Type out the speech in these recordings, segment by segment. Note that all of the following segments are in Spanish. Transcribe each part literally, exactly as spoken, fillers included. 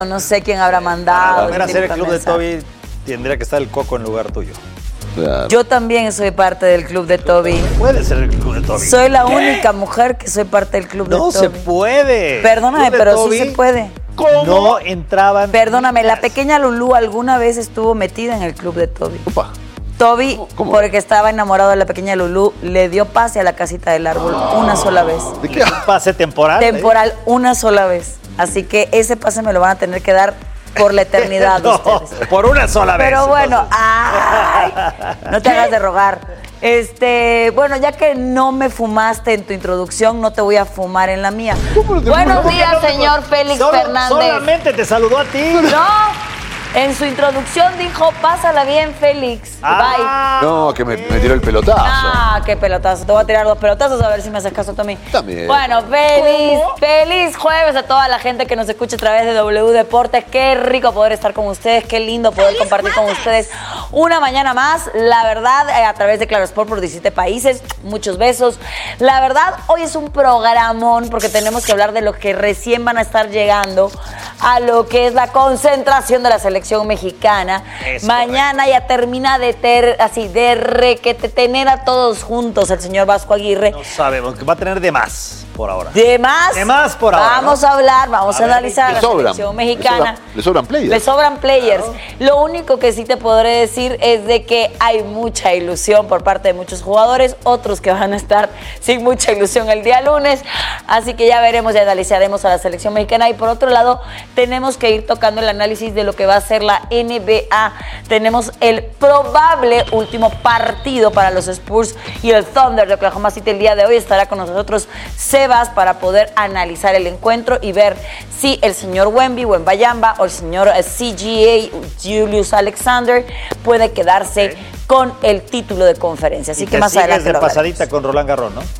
no sé quién habrá mandado. Para poder hacer el club de Toby, tendría que estar el Coco en lugar tuyo. Claro. Yo también soy parte del club de Toby. Puede ser el club de Toby. Soy la ¿Qué? única mujer que soy parte del club no de Toby. No se puede. Perdóname, pero Toby, sí se puede. ¿Cómo? No entraban. Perdóname, la pequeña Lulú alguna vez estuvo metida en el club de Toby. Opa. Toby, ¿Cómo? porque estaba enamorado de la pequeña Lulú, le dio pase a la casita del árbol una sola vez. ¿De qué? ¿Un pase temporal? Temporal, ¿eh? Una sola vez. Así que ese pase me lo van a tener que dar por la eternidad no, ustedes. Por una sola vez. Pero bueno, ay, no te hagas de rogar. Este, bueno, ya que no me fumaste en tu introducción, no te voy a fumar en la mía. Buenos días, no señor Félix Solo, Fernández. Solamente te saludó a ti. No. En su introducción dijo, pásala bien, Félix. Ah, Bye. No, que me, me tiró el pelotazo. Ah, qué pelotazo. Te voy a tirar dos pelotazos a ver si me haces caso tú a mí. También. Bueno, feliz, ¿Cómo? feliz jueves a toda la gente que nos escucha a través de W Deportes. Qué rico poder estar con ustedes, qué lindo poder compartir con ustedes una mañana más. La verdad, a través de Claro Sport por diecisiete países. Muchos besos. La verdad, hoy es un programón porque tenemos que hablar de los que recién van a estar llegando a lo que es la concentración de la selección mexicana. Es Mañana correcto. ya termina de ter, así de requete tener a todos juntos el señor Vasco Aguirre. No sabemos, que va a tener de más por ahora. De más. De más por ahora. Vamos ¿no? a hablar, vamos a, a ver, analizar la sobran, selección mexicana. Le sobran, le sobran players. Le sobran players. Claro. Lo único que sí te podré decir es de que hay mucha ilusión por parte de muchos jugadores, otros que van a estar sin mucha ilusión el día lunes. Así que ya veremos, ya analizaremos a la selección mexicana. Y por otro lado, tenemos que ir tocando el análisis de lo que va a ser la N B A. Tenemos el probable último partido para los Spurs y el Thunder de Oklahoma City el día de hoy. Estará con nosotros Sebas para poder analizar el encuentro y ver si el señor Wemby, Wembayamba o el señor C G A, Julius Alexander, puede quedarse okay. con el título de conferencia. Así y que más adelante de lo pasadita con Roland Garros, ¿no?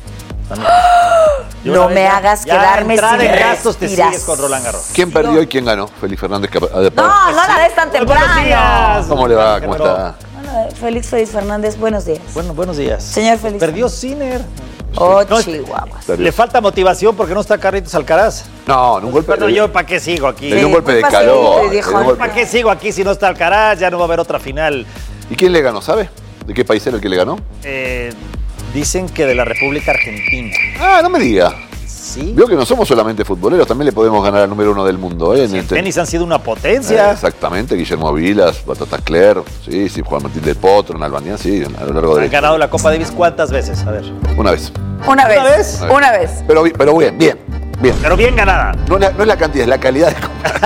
No me ya, hagas ya quedarme sin en gastos te sigues con Roland Garros. ¿Quién sí, perdió no. y quién ganó? Félix Fernández. No, no la des tan temprano. ¿Cómo le va? ¿Cómo está? Bueno, Félix Félix Fernández, buenos días. Bueno, buenos días. Señor Félix. Perdió Sinner. Oh, no, chihuahuas. Le falta motivación porque no está Carlitos Alcaraz. No, en un golpe. Pero yo, ¿para qué sigo aquí? Le dio un golpe de calor. ¿Para qué sigo aquí si no está Alcaraz? Ya no va a haber otra final. ¿Y quién le ganó, sabe? ¿De qué país era el que le ganó? Eh, dicen que de la República Argentina. Ah, no me diga. Sí. Veo que no somos solamente futboleros, también le podemos ganar al número uno del mundo. ¿eh? Sí, en tenis han sido una potencia. Eh, exactamente, Guillermo Vilas, Batata Cler, sí, sí, Juan Martín del Potro, en Albania, sí, a lo largo de... ¿Han ganado la Copa Davis cuántas veces? A ver. Una vez. Una vez. ¿Una vez? Una vez. Una vez. Pero, pero bien, bien, bien. Pero bien ganada. No, no es la cantidad, es la calidad de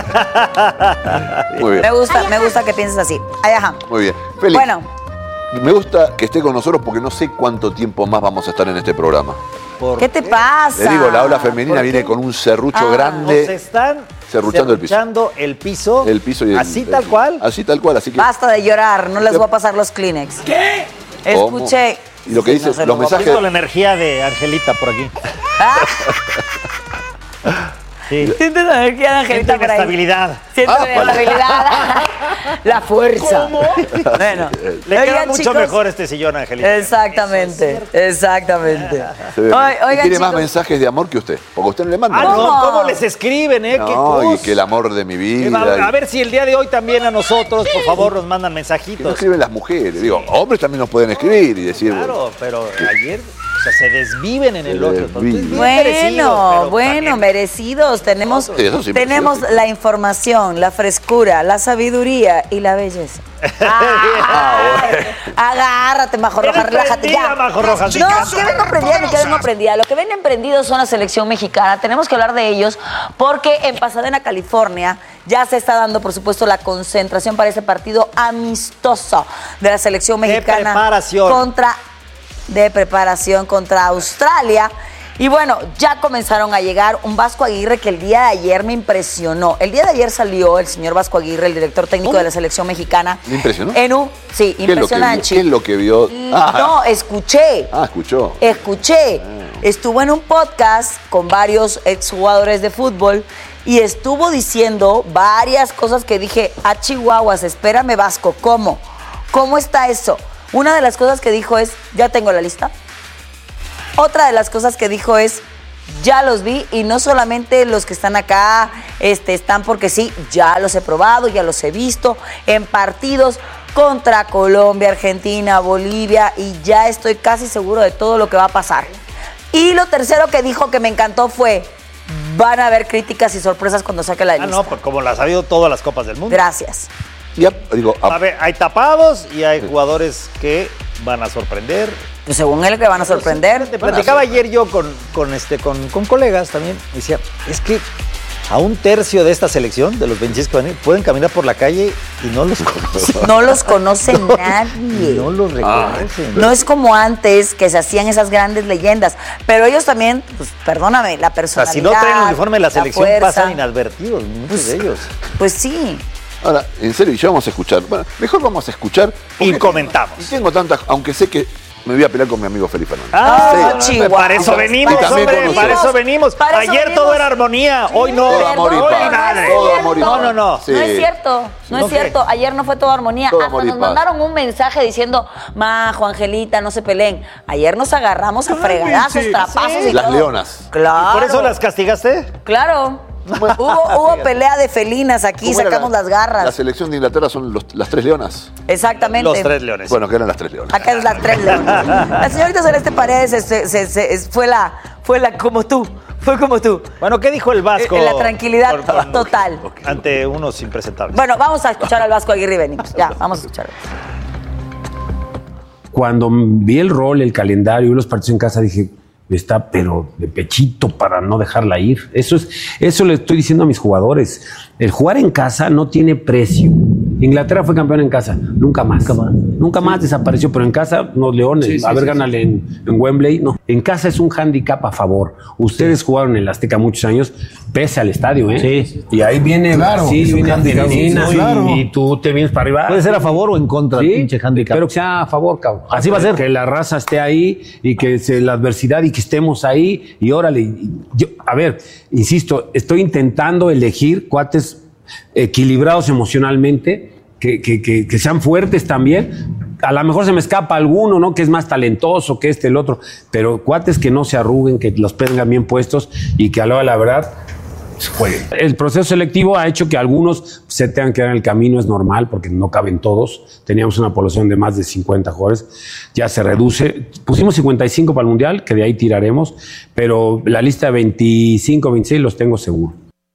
Copa. Muy bien. Me gusta, me gusta que pienses así. Ay, ajá. Muy bien. Félix, bueno. Me gusta que esté con nosotros porque no sé cuánto tiempo más vamos a estar en este programa. ¿Qué te pasa? Le digo, la ola femenina viene con un serrucho ah, grande. Nos están serruchando el piso. el piso. El piso y el, así tal cual. Así tal cual, así que. Basta de llorar, no les voy a pasar los Kleenex. ¿Qué? Escuché. Y lo que dice, no los mensajes. La energía de Angelita por aquí. Sí. Sientes la energía de Angelita por ahí. Estabilidad. Sientes ah, la estabilidad. La fuerza. ¿Cómo? Bueno. Le queda mucho chicos, mejor este sillón, Angelita. Exactamente. Exactamente. Oigan, tiene chicos, más mensajes de amor que usted. Porque usted no le manda. Ah, no, ¿cómo les escriben, eh? No, ¿Qué y que el amor de mi vida. A ver si el día de hoy también a nosotros, por favor, nos mandan mensajitos. Que no escriben las mujeres. Sí. Digo, hombres también nos pueden escribir y decir. Claro, pero ayer. O sea, se desviven en el otro. Bueno, merecidos, bueno, merecidos. Tenemos, sí, sí, tenemos merecido. La información, la frescura, la sabiduría y la belleza. Ah, bueno. Agárrate, Majo Roja, relájate ya. Majo Roja, no, que vengo prendida ni que vengo prendida. Lo que ven emprendidos son la selección mexicana. Tenemos que hablar de ellos porque en Pasadena, California, ya se está dando, por supuesto, la concentración para ese partido amistoso de la selección mexicana. De preparación. Contra... de preparación contra Australia. Y bueno, ya comenzaron a llegar un Vasco Aguirre que el día de ayer me impresionó. El día de ayer salió el señor Vasco Aguirre, el director técnico ¿Cómo? de la selección mexicana. ¿Le impresionó? En un, sí, impresionante. ¿Qué es lo que vio? Ah. No, escuché. Ah, escuchó. Escuché. Ah. Estuvo en un podcast con varios exjugadores de fútbol y estuvo diciendo varias cosas que dije, ah, chihuahuas, espérame, Vasco, ¿cómo? ¿Cómo está eso? Una de las cosas que dijo es, ya tengo la lista. Otra de las cosas que dijo es, ya los vi y no solamente los que están acá este, están porque sí, ya los he probado, ya los he visto en partidos contra Colombia, Argentina, Bolivia y ya estoy casi seguro de todo lo que va a pasar. Y lo tercero que dijo que me encantó fue, van a haber críticas y sorpresas cuando saque la lista. Ah, no, pues como las ha habido todas las Copas del Mundo. Gracias. Ya, digo, A ver, hay tapados y hay jugadores que van a sorprender. Pues según él que van a sorprender. Te platicaba ayer yo con, con, este, con, con colegas también. Decía, es que a un tercio de esta selección, de los veintiséis que van a ir, pueden caminar por la calle y no los conocen. No los conoce nadie. No los reconocen. No es como antes que se hacían esas grandes leyendas. Pero ellos también, pues perdóname, la O sea, personalidad. si no traen el uniforme de la selección, fuerza, pasan inadvertidos, muchos Pues, de ellos. Pues sí. ahora, en serio, y ya vamos a escuchar. Bueno, mejor vamos a escuchar. Y porque- comentamos. Y tengo tantas, aunque sé que me voy a pelear con mi amigo Felipe Fernández. Ah, Sí, sí, Chihuahua. para eso venimos, Y también hombre, con para ustedes. eso venimos. Para eso Ayer venimos. todo era armonía, hoy no. Todo amor y Hoy paz. madre. Todo amor y No, paz. no, no. Sí. No es cierto, no, ¿No es qué? cierto. Ayer no fue todo armonía. Todo Hasta amor y nos paz. mandaron un mensaje diciendo, Majo, Angelita, no se peleen. Ayer nos agarramos a fregadazos, sí, trapazos sí. y Las todo. leonas. Claro. ¿Por eso las castigaste? Claro. hubo, hubo pelea de felinas aquí, ¿Cómo era sacamos la- las garras. La selección de Inglaterra son los- las tres leonas. Exactamente. Los tres leones. Bueno, que eran las tres leonas. Acá es las tres leonas. La señorita Celeste Paredes se- se- se- es- fue la, fue la como tú, fue como tú. Bueno, ¿qué dijo el Vasco? En la tranquilidad Por- por- total. Ante unos impresentables. Bueno, vamos a escuchar al Vasco Aguirre y venimos. Ya, vamos a escuchar. Cuando vi el rol, el calendario y los partidos en casa, dije, está pero de pechito para no dejarla ir. Eso es, eso le estoy diciendo a mis jugadores. El jugar en casa no tiene precio. Inglaterra fue campeón en casa, nunca más. Nunca más, nunca más desapareció, pero en casa, no, Leones, Sí, sí, a ver, sí, gánale en, en Wembley. No, en casa es un hándicap a favor. Ustedes jugaron en el Azteca muchos años, pese al estadio, ¿eh? Sí. Y ahí viene Claro, Brasil, es un viene hándicap, Argentina, sí, claro. y, y tú te vienes para arriba. Puede ser a favor o en contra del Sí, pinche handicap. Espero que sea a favor, cabrón. Así va a ser. Que la raza esté ahí y que se, la adversidad y que estemos ahí. Y órale, y yo, a ver, insisto, estoy intentando elegir cuates equilibrados emocionalmente, que, que, que, que sean fuertes también. A lo mejor se me escapa alguno, ¿no? Que es más talentoso que este, el otro. Pero cuates que no se arruguen, que los tengan bien puestos y que a la hora de la verdad jueguen. El proceso selectivo ha hecho que algunos se tengan que dar en el camino, es normal, porque no caben todos. Teníamos una población de más de cincuenta jugadores, ya se reduce. Pusimos cincuenta y cinco para el Mundial, que de ahí tiraremos, pero la lista de veinticinco, veintiséis los tengo seguro.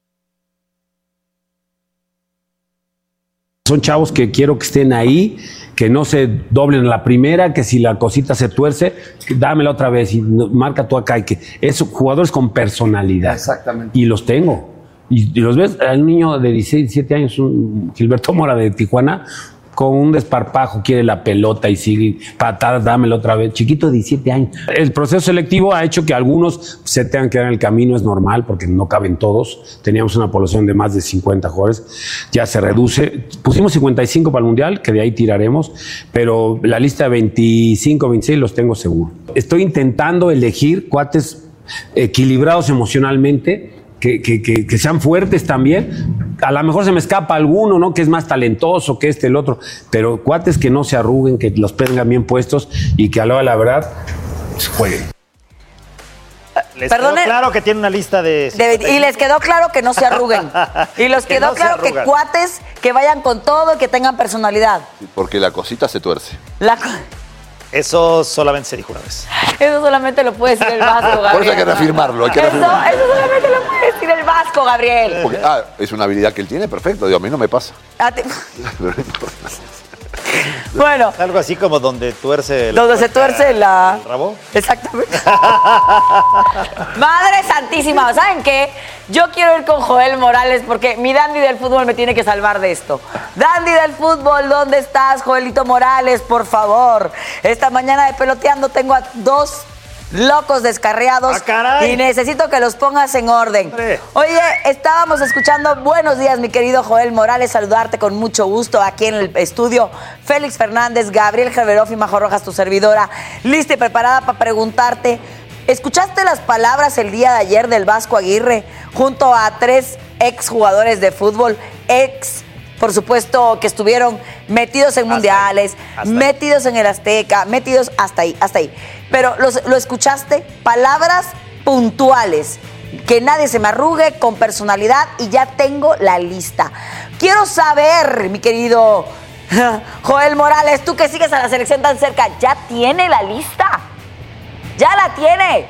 Son chavos que quiero que estén ahí, que no se doblen a la primera, que si la cosita se tuerce, dámela otra vez y no- marca tú acá. Y que esos jugadores con personalidad. Exactamente. Y los tengo. Y, y los ves, hay un niño de dieciséis, diecisiete años, un Gilberto Mora de Tijuana, con un desparpajo, quiere la pelota y sigue patadas, dámela otra vez. Chiquito de diecisiete años. El proceso selectivo ha hecho que algunos se tengan que dar en el camino, es normal, porque no caben todos. Teníamos una población de más de cincuenta jugadores, ya se reduce. Pusimos cincuenta y cinco para el Mundial, que de ahí tiraremos, pero la lista de veinticinco, veintiséis los tengo seguro. Estoy intentando elegir cuates equilibrados emocionalmente, Que, que, que, que sean fuertes también. A lo mejor se me escapa alguno, ¿no? Que es más talentoso que este, el otro. Pero cuates que no se arruguen, que los tengan bien puestos y que a la hora de la verdad jueguen. Les Perdone. quedó claro que tiene una lista de... De- y les quedó claro que no se arruguen. Y les Que quedó no se claro que arrugan. cuates que vayan con todo y que tengan personalidad. Porque la cosita se tuerce. La co- Eso solamente se dijo una vez. Eso solamente lo puede decir el Vasco, Gabriel. Por eso hay que reafirmarlo, hay que Eso, reafirmarlo. eso solamente lo puede decir el Vasco, Gabriel. Porque, ah, es una habilidad que él tiene, perfecto. Digo, a mí no me pasa. A ti- Pero no importa. Bueno, Algo así como donde tuerce el... donde se tuerce la... el rabo. Exactamente. Madre santísima, ¿saben qué? Yo quiero ir con Joel Morales porque mi Dandy del fútbol me tiene que salvar de esto. Dandy del fútbol, ¿dónde estás, Joelito Morales? Por favor. Esta mañana de Peloteando tengo a dos locos descarriados. ¡Ah, caray! Y necesito que los pongas en orden. Hombre. Oye, estábamos escuchando Buenos días, mi querido Joel Morales. Saludarte con mucho gusto aquí en el estudio. Félix Fernández, Gabriel Gerberoff y Majo Rojas, tu servidora, lista y preparada para preguntarte. ¿Escuchaste las palabras el día de ayer del Vasco Aguirre junto a tres exjugadores de fútbol, ex, por supuesto, que estuvieron metidos en Hasta mundiales, ahí, hasta ahí. metidos en el Azteca, metidos hasta ahí, hasta ahí? Pero los- lo escuchaste, palabras puntuales, que nadie se me arrugue, con personalidad, y ya tengo la lista. Quiero saber, mi querido Joel Morales, tú que sigues a la selección tan cerca, ¿ya tiene la lista? ¡Ya la tiene!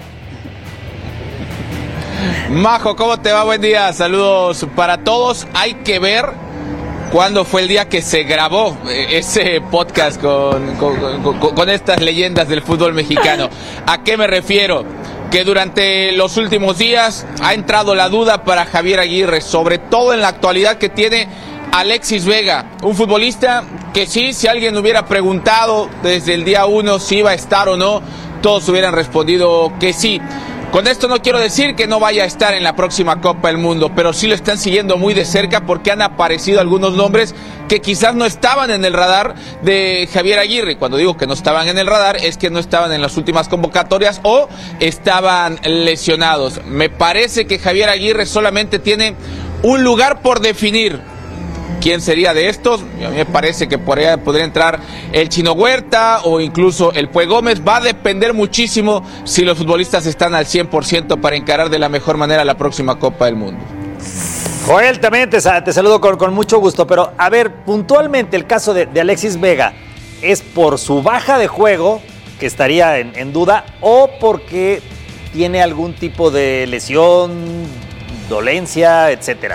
Majo, ¿cómo te va? Buen día, saludos para todos. Hay que ver cuándo fue el día que se grabó ese podcast con, con, con, con estas leyendas del fútbol mexicano. ¿A qué me refiero? Que durante los últimos días ha entrado la duda para Javier Aguirre, sobre todo en la actualidad que tiene Alexis Vega, un futbolista que sí, si alguien hubiera preguntado desde el día uno si iba a estar o no, todos hubieran respondido que sí. Con esto no quiero decir que no vaya a estar en la próxima Copa del Mundo, pero sí lo están siguiendo muy de cerca porque han aparecido algunos nombres que quizás no estaban en el radar de Javier Aguirre. Cuando digo que no estaban en el radar es que no estaban en las últimas convocatorias o estaban lesionados. Me parece que Javier Aguirre solamente tiene un lugar por definir. ¿Quién sería de estos? A mí me parece que podría, podría entrar el Chino Huerta o incluso el Pue Gómez. Va a depender muchísimo si los futbolistas están al cien por ciento para encarar de la mejor manera la próxima Copa del Mundo. Joel, también te, te saludo con, con mucho gusto, pero a ver, puntualmente el caso de, de Alexis Vega, ¿es por su baja de juego que estaría en, en duda o porque tiene algún tipo de lesión, dolencia, etcétera?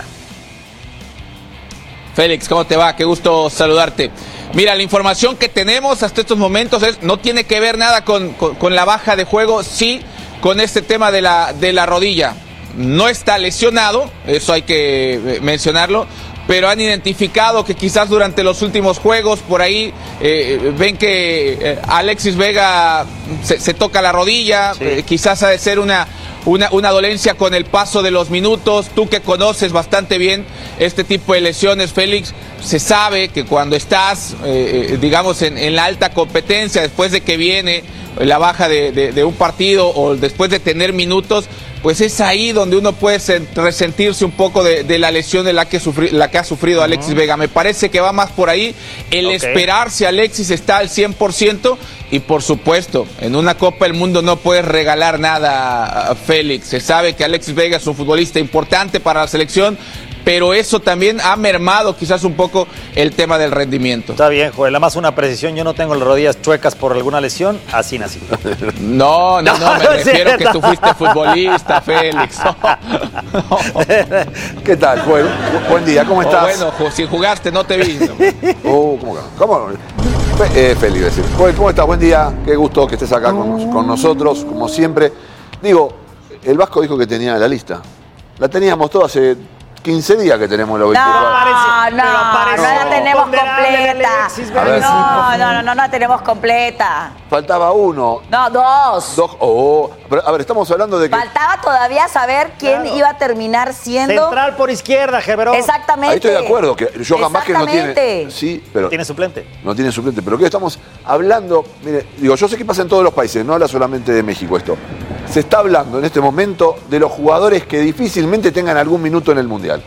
Félix, ¿cómo te va? Qué gusto saludarte. Mira, la información que tenemos hasta estos momentos es, no tiene que ver nada con, con, con la baja de juego, sí con este tema de la, de la rodilla. No está lesionado, eso hay que mencionarlo, pero han identificado que quizás durante los últimos juegos, por ahí, eh, ven que eh, Alexis Vega se, se toca la rodilla, sí. eh, quizás ha de ser una... Una, una dolencia con el paso de los minutos. Tú que conoces bastante bien este tipo de lesiones, Félix, se sabe que cuando estás, eh, digamos, en, en la alta competencia, después de que viene la baja de, de, de un partido o después de tener minutos, pues es ahí donde uno puede resentirse un poco de, de la lesión de la que, sufri, la que ha sufrido Alexis uh-huh. Vega. Me parece que va más por ahí el okay. esperar si Alexis está al cien por ciento y por supuesto, en una Copa del Mundo no puedes regalar nada a Félix. Se sabe que Alexis Vega es un futbolista importante para la selección, pero eso también ha mermado quizás un poco el tema del rendimiento. Está bien, Joel, nada más una precisión, yo no tengo las rodillas chuecas por alguna lesión, así nací. No, no, no, no me no refiero a que tú fuiste futbolista, Félix. No, no. ¿Qué tal, Joel? Buen día, ¿cómo estás? Oh, bueno, si jugaste no te vi. Oh, ¿cómo? ¿Cómo? Eh, Félix, decir. Joel, ¿cómo estás? Buen día, qué gusto que estés acá con, con nosotros, como siempre. Digo, el Vasco dijo que tenía la lista. La teníamos toda hace quince días que tenemos la veinticuatro. No, no, no, no la tenemos completa. No, no, no, no la tenemos completa. Faltaba uno. No, dos. Dos. Oh, pero, a ver, estamos hablando de que... Faltaba todavía saber quién claro. iba a terminar siendo... Central por izquierda, Geverón. Exactamente. Ahí estoy de acuerdo, que Johan Vázquez no tiene... Sí, pero... Tiene suplente. No tiene suplente, pero que estamos hablando... Mire, digo, yo sé que pasa en todos los países, no habla solamente de México esto. Se está hablando en este momento de los jugadores que difícilmente tengan algún minuto en el Mundial.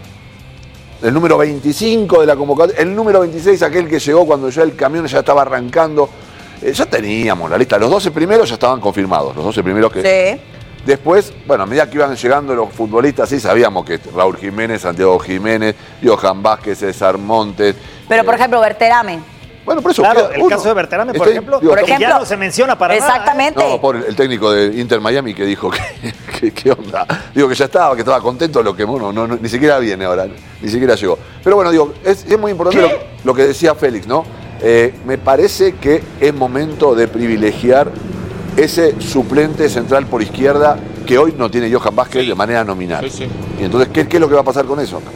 El número veinticinco de la convocatoria, el número veintiséis, aquel que llegó cuando ya el camión ya estaba arrancando. Eh, ya teníamos la lista, los doce primeros ya estaban confirmados, los doce primeros que... Sí. Después, bueno, a medida que iban llegando los futbolistas, sí sabíamos que Raúl Jiménez, Santiago Jiménez, Johan Vázquez, César Montes... Pero, eh, por ejemplo, Berterame. Bueno, por eso claro, el uno. caso de Berterame, por Estoy, ejemplo, digo, por ejemplo, ya no se menciona para exactamente. nada. ¿eh? No, por el, el técnico de Inter Miami que dijo que, que, que onda. Digo que ya estaba, que estaba contento, lo que bueno, no, no, ni siquiera viene ahora, ni siquiera llegó. Pero bueno, digo, es, es muy importante lo, lo que decía Félix, ¿no? Eh, me parece que es momento de privilegiar ese suplente central por izquierda que hoy no tiene Johan Vázquez sí. de manera nominal. Sí, sí. Y entonces, ¿qué, ¿qué es lo que va a pasar con eso?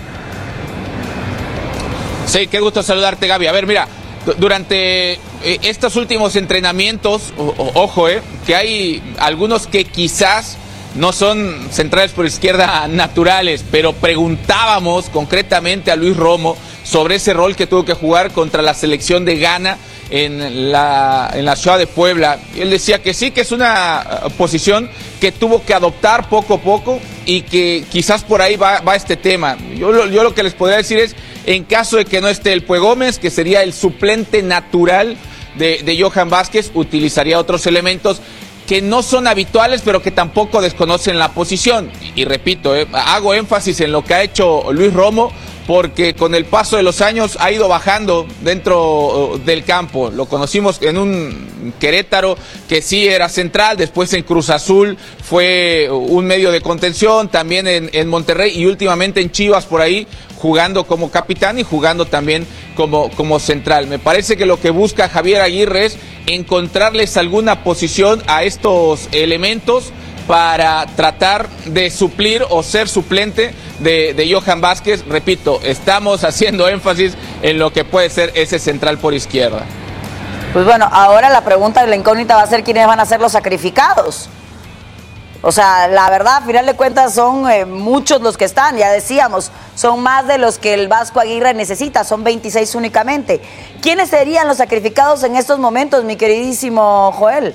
Sí, qué gusto saludarte, Gaby. A ver, mira, durante eh, estos últimos entrenamientos, o, o, ojo, eh, que hay algunos que quizás no son centrales por izquierda naturales, pero preguntábamos concretamente a Luis Romo sobre ese rol que tuvo que jugar contra la selección de Ghana en la, en la ciudad de Puebla. Y él decía que sí, que es una uh, posición que tuvo que adoptar poco a poco y que quizás por ahí va, va este tema. Yo, yo lo que les podría decir es, en caso de que no esté el Pue Gómez, que sería el suplente natural de, de Johan Vázquez, utilizaría otros elementos. que no son habituales, pero que tampoco desconocen la posición. Y, y repito, eh, hago énfasis en lo que ha hecho Luis Romo, porque con el paso de los años ha ido bajando dentro uh, del campo. Lo conocimos en un Querétaro que sí era central, después en Cruz Azul fue un medio de contención, también en, en Monterrey y últimamente en Chivas por ahí, jugando como capitán y jugando también como, como central. Me parece que lo que busca Javier Aguirre es encontrarles alguna posición a estos elementos para tratar de suplir o ser suplente de, de Johan Vázquez. Repito, estamos haciendo énfasis en lo que puede ser ese central por izquierda. Pues bueno, ahora la pregunta de la incógnita va a ser quiénes van a ser los sacrificados. O sea, la verdad, a final de cuentas son eh, muchos los que están, ya decíamos, son más de los que el Vasco Aguirre necesita, son veintiséis únicamente. ¿Quiénes serían los sacrificados en estos momentos, mi queridísimo Joel?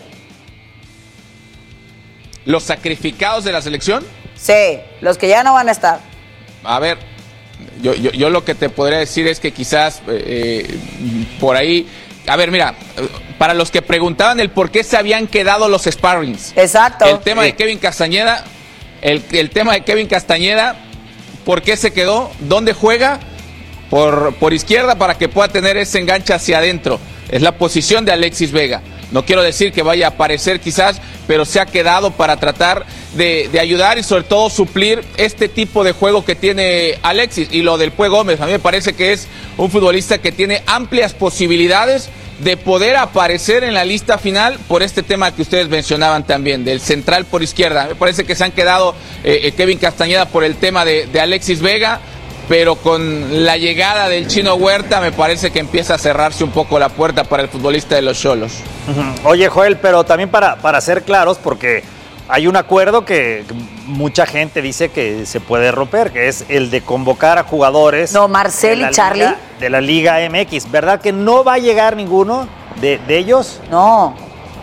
¿Los sacrificados de la selección? Sí, los que ya no van a estar. A ver, yo, yo, yo lo que te podría decir es que quizás eh, por ahí... A ver, mira, para los que preguntaban el por qué se habían quedado los sparrings. Exacto. El tema sí. de Kevin Castañeda, el, el tema de Kevin Castañeda, ¿por qué se quedó? ¿Dónde juega? Por, por izquierda para que pueda tener ese enganche hacia adentro. Es la posición de Alexis Vega. No quiero decir que vaya a aparecer quizás, pero se ha quedado para tratar de, de ayudar y sobre todo suplir este tipo de juego que tiene Alexis. Y lo del Pue Gómez, a mí me parece que es un futbolista que tiene amplias posibilidades de poder aparecer en la lista final por este tema que ustedes mencionaban también, del central por izquierda. Me parece que se han quedado eh, Kevin Castañeda por el tema de, de Alexis Vega, pero con la llegada del Chino Huerta me parece que empieza a cerrarse un poco la puerta para el futbolista de los Xolos. Uh-huh. Oye, Joel, pero también para, para ser claros, porque hay un acuerdo que mucha gente dice que se puede romper, que es el de convocar a jugadores. No, Marcel y Charlie. Liga, de la Liga M X. ¿Verdad que no va a llegar ninguno de, de ellos? No.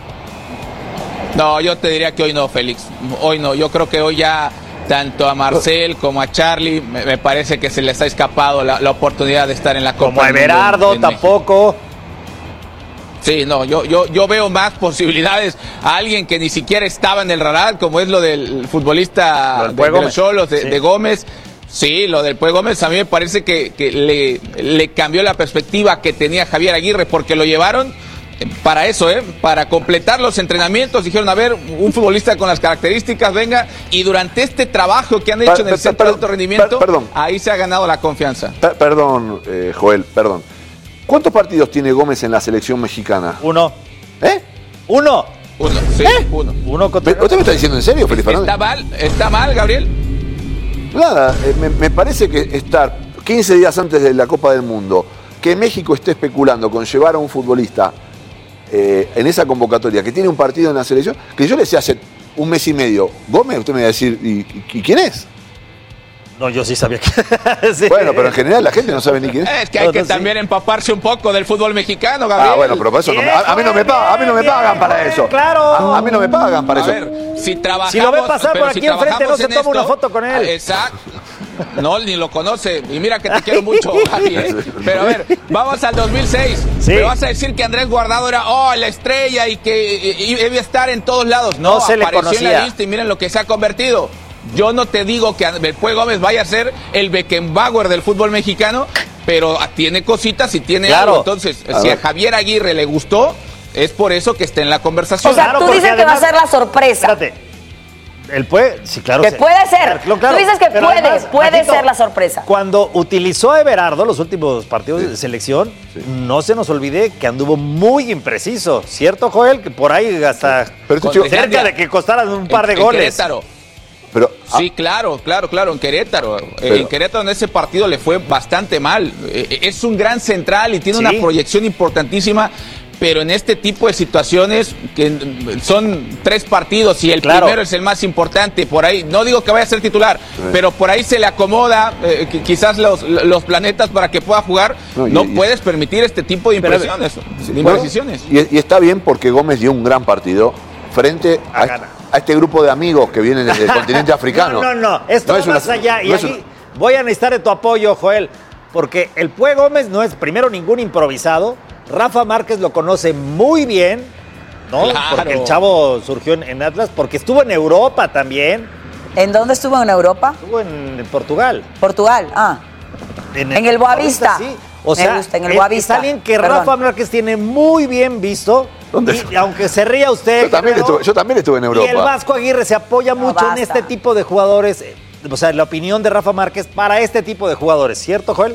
No, yo te diría que hoy no, Félix. Hoy no. Yo creo que hoy ya tanto a Marcel como a Charlie me, me parece que se les ha escapado la, la oportunidad de estar en la Copa. Como a Everardo en, en tampoco. México. Sí, no, yo, yo, yo veo más posibilidades a alguien que ni siquiera estaba en el radar, como es lo del futbolista lo del de, de los Xolos, de, sí. de Gómez. Sí, lo del Pue Gómez a mí me parece que, que le, le cambió la perspectiva que tenía Javier Aguirre, porque lo llevaron para eso, ¿eh? Para completar los entrenamientos. Dijeron, a ver, un futbolista con las características, venga, y durante este trabajo que han hecho per, en el per, centro per, de alto rendimiento, per, perdón. ahí se ha ganado la confianza. Per, perdón, eh, Joel, perdón. ¿Cuántos partidos tiene Gómez en la selección mexicana? Uno. ¿Eh? Uno. Uno, sí, ¿Eh? uno. uno contra... ¿Usted me está diciendo en serio, Felipe Fernández? ¿Está mal? ¿Está mal, Gabriel? Nada, eh, me, me parece que estar quince días antes de la Copa del Mundo, que México esté especulando con llevar a un futbolista eh, en esa convocatoria, que tiene un partido en la selección, que yo le decía hace un mes y medio, Gómez, usted me va a decir, ¿y, y quién es? No, yo sí sabía que... sí. Bueno, pero en general la gente no sabe ni quién es. Es que hay no, que no, también sí. empaparse un poco del fútbol mexicano, Gabriel. Ah, bueno, pero para eso no me, a, a mí no me pagan, a mí no me pagan para eso. Claro. A, a mí no me pagan para a eso. ver, si trabajamos... Si lo ve pasar por aquí si enfrente, no se en toma esto, una foto con él. Exacto. No, ni lo conoce. Y mira que te quiero mucho, Javi, ¿eh? Pero a ver, vamos al dos mil seis. Sí. Me vas a decir que Andrés Guardado era, oh, la estrella y que debía estar en todos lados. No, no se le apareció conocía. en la lista y miren lo que se ha convertido. Yo no te digo que el Pue Gómez vaya a ser el Beckenbauer del fútbol mexicano, pero tiene cositas y tiene claro. algo. Entonces, a si ver. a Javier Aguirre le gustó, es por eso que está en la conversación. O sea, claro, tú dices además, que va a ser la sorpresa. Espérate. Él puede, sí, claro. Que sí. puede ser. Claro, claro. Tú dices que Pero puede, además, puede Paquito, ser la sorpresa. Cuando utilizó a Everardo los últimos partidos sí. de selección, sí. no se nos olvide que anduvo muy impreciso. ¿Cierto, Joel? Que por ahí hasta Pero este chico, cerca de que costaran un par de en, goles. En Querétaro. Pero, sí, claro, claro, claro, en Querétaro. Pero, en Querétaro en ese partido le fue bastante mal. Es un gran central y tiene sí. una proyección importantísima, pero en este tipo de situaciones, que son tres partidos y el claro. primero es el más importante, por ahí, no digo que vaya a ser titular, sí. pero por ahí se le acomoda eh, quizás los, los planetas para que pueda jugar, no, y, no y, puedes permitir este tipo de impresiones, sí, de imprecisiones. Bueno, y, y está bien porque Gómez dio un gran partido frente a, a, a este grupo de amigos que vienen desde el continente africano. No, no, no, esto no va más una, allá, y no aquí una... voy a necesitar de tu apoyo, Joel, porque el Pue Gómez no es primero ningún improvisado. Rafa Márquez lo conoce muy bien ¿no? Claro. Porque el chavo surgió en, en Atlas, porque estuvo en Europa también. ¿En dónde estuvo en Europa? Estuvo en, en Portugal. Portugal, ah. En, en el Boavista. Sí. O sea, Me gusta, en el es, Boavista. es alguien que Perdón. Rafa Márquez tiene muy bien visto. ¿Dónde? Y, aunque se ría usted. Yo también, Guerrero, estuve, yo también estuve en Europa. Y el Vasco Aguirre se apoya No, mucho basta. en este tipo de jugadores. O sea, la opinión de Rafa Márquez para este tipo de jugadores, ¿cierto, Joel?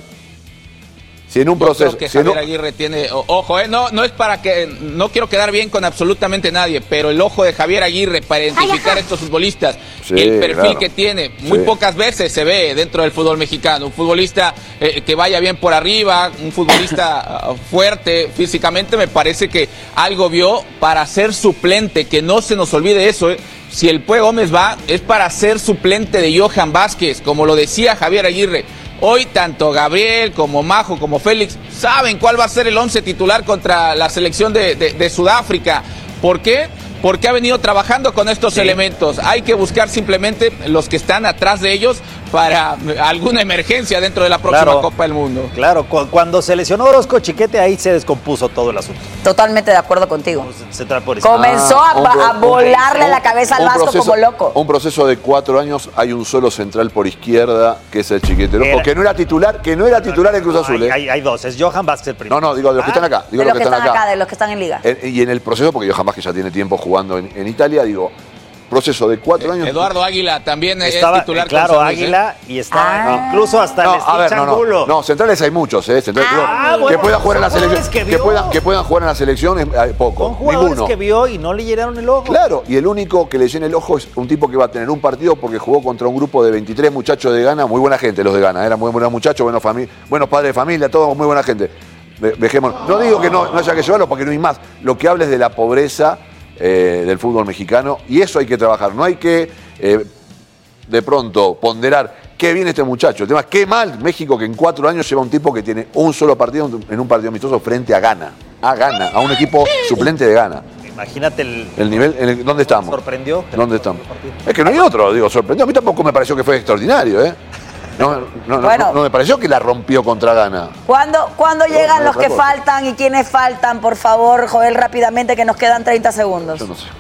Si en un Yo proceso. creo que si en Javier un- Aguirre tiene, o- ojo, eh, no, no es para que, no quiero quedar bien con absolutamente nadie, pero el ojo de Javier Aguirre para identificar a estos futbolistas, Sí, el perfil claro. que tiene, muy Sí. pocas veces se ve dentro del fútbol mexicano. Un futbolista eh, que vaya bien por arriba, un futbolista uh, fuerte físicamente, me parece que algo vio para ser suplente, que no se nos olvide eso, eh. Si el Pue Gómez va, es para ser suplente de Johan Vázquez, como lo decía Javier Aguirre. Hoy tanto Gabriel como Majo como Félix saben cuál va a ser el once titular contra la selección de, de, de Sudáfrica. ¿Por qué? Porque ha venido trabajando con estos Sí. elementos. Hay que buscar simplemente los que están atrás de ellos para alguna emergencia dentro de la próxima Claro. Copa del Mundo. Claro, cu- cuando se lesionó Orozco Chiquete, ahí se descompuso todo el asunto. Totalmente de acuerdo contigo. Se, se trae por eso. Comenzó Ah, a, un pro- a volarle un- la cabeza al un Vasco proceso- como loco. Un proceso de cuatro años, hay un solo central por izquierda, que es el Chiquete Orozco, Era- que no era titular, que no era titular en Cruz No, Azul. hay, ¿eh? hay- hay dos, es Johan Vázquez el primero. No, no, digo de los que Ah, están acá. Digo De los que están acá, de los que están en liga. Eh, Y en el proceso, porque yo jamás que ya tiene tiempo jugando en, en Italia, digo, proceso de cuatro años. Eduardo Águila también Estaba, es titular. eh, claro, con San Luis, ¿eh? Águila y está Ah. incluso hasta No, el a ver, no, no, Angulo. no, centrales hay muchos, ¿eh? Centrales, Ah, digo, bueno, que puedan jugar en la son selección. jugadores que Que, vio. puedan, que puedan jugar en la selección, es- hay poco. Son jugadores Ninguno. que vio y no le llenaron el ojo. Claro, y el único que le llena el ojo es un tipo que va a tener un partido porque jugó contra un grupo de veintitrés muchachos de Ghana, muy buena gente los de Ghana, eran muy buenos muchachos, buenos, fami- buenos padres de familia, todos muy buena gente. De- dejémonos. No digo que no, no haya que llevarlo porque no hay más. Lo que hables de la pobreza eh, del fútbol mexicano, y eso hay que trabajar. No hay que eh, de pronto ponderar qué bien este muchacho. El tema es qué mal México que en cuatro años lleva un tipo que tiene un solo partido en un partido amistoso frente a Ghana. A Ghana, a un equipo suplente de Ghana. Imagínate el... El nivel, en el- ¿dónde estamos? Sorprendió. ¿Dónde estamos? Es que no hay otro, digo, sorprendió. A mí tampoco me pareció que fue extraordinario, ¿eh? No, no, no, Bueno. no, no me pareció que la rompió contra Ghana. ¿Cuándo, ¿cuándo No, llegan no, los otra que cosa. faltan y quiénes faltan? Por favor, Joel, rápidamente, que nos quedan treinta segundos. Yo no sé.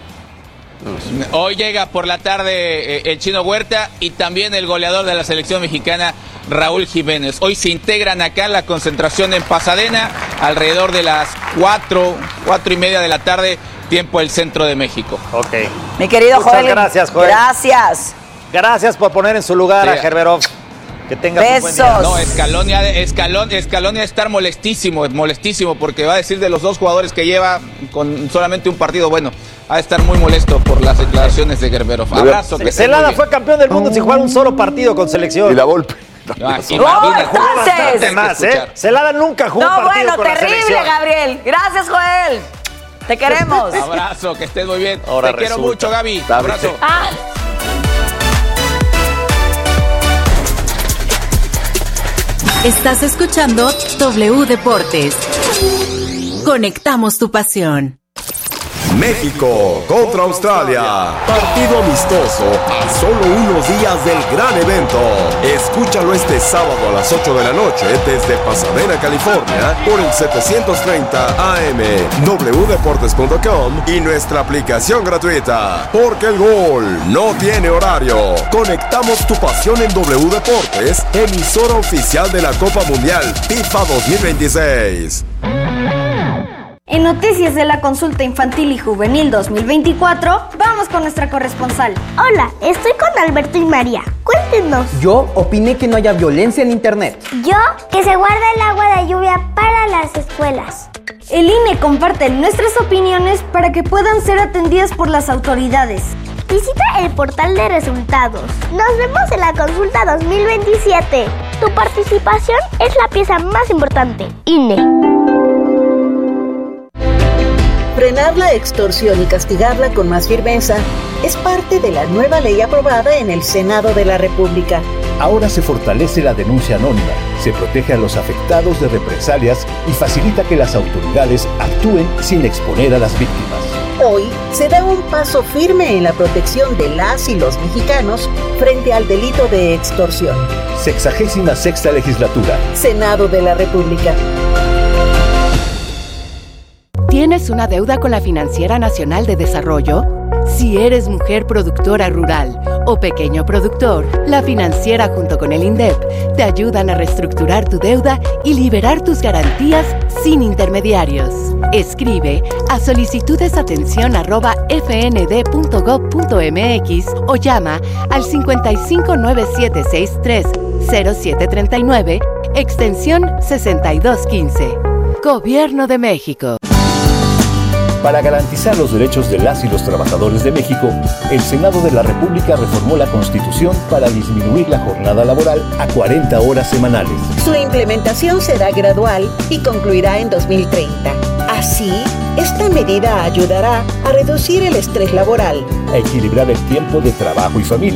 Hoy llega por la tarde eh, el Chino Huerta y también el goleador de la selección mexicana, Raúl Jiménez. Hoy se integran acá en la concentración en Pasadena, alrededor de las cuatro, cuatro y media de la tarde, tiempo del centro de México. Ok. Mi querido Muchas Joel. gracias, Joel. Gracias. Gracias por poner en su lugar Sí. a Gerberov. Que tenga un buen día. Besos. No, Escalón ha de, Escalón, Escalón ha de estar molestísimo, molestísimo, porque va a decir de los dos jugadores que lleva con solamente un partido, bueno, ha de estar muy molesto por las declaraciones de Gerberov. Abrazo. que esté muy Celada bien. fue campeón del mundo sin jugar un solo partido con selección. Y la Volpe. Ah, ¡Oh, imagínate. entonces! Bastante más, ¿eh? Celada nunca jugó un No, partido bueno, con la terrible, selección. Gabriel. Gracias, Joel. Te queremos. Abrazo, que estés muy bien. Ahora Te quiero resulta. mucho, Gaby. Está bien. Abrazo. Ah. Estás escuchando W Deportes. Conectamos tu pasión. México contra Australia. Partido amistoso a solo unos días del gran evento. Escúchalo este sábado a las ocho de la noche desde Pasadena, California, por el setecientos treinta A M, w deportes punto com y nuestra aplicación gratuita. Porque el gol no tiene horario. Conectamos tu pasión en W Deportes, emisora oficial de la Copa Mundial FIFA dos mil veintiséis. En noticias de la consulta infantil y juvenil dos mil veinticuatro, vamos con nuestra corresponsal. Hola, estoy con Alberto y María. Cuéntenos. Yo opiné que no haya violencia en internet. Yo, que se guarda el agua de lluvia para las escuelas. El I N E comparte nuestras opiniones para que puedan ser atendidas por las autoridades. Visita el portal de resultados. Nos vemos en la consulta dos mil veintisiete. Tu participación es la pieza más importante. I N E. Frenar la extorsión y castigarla con más firmeza es parte de la nueva ley aprobada en el Senado de la República. Ahora se fortalece la denuncia anónima, se protege a los afectados de represalias y facilita que las autoridades actúen sin exponer a las víctimas. Hoy se da un paso firme en la protección de las y los mexicanos frente al delito de extorsión. Sexagésima sexta legislatura. Senado de la República. ¿Tienes una deuda con la Financiera Nacional de Desarrollo? Si eres mujer productora rural o pequeño productor, la Financiera junto con el INDEP te ayudan a reestructurar tu deuda y liberar tus garantías sin intermediarios. Escribe a solicitudesatención arroba f n d punto gov punto m x o llama al cincuenta y cinco nueve siete seis tres cero siete tres nueve, extensión sesenta y dos quince. Gobierno de México. Para garantizar los derechos de las y los trabajadores de México, el Senado de la República reformó la Constitución para disminuir la jornada laboral a cuarenta horas semanales. Su implementación será gradual y concluirá en dos mil treinta. Así, esta medida ayudará a reducir el estrés laboral, a equilibrar el tiempo de trabajo y familia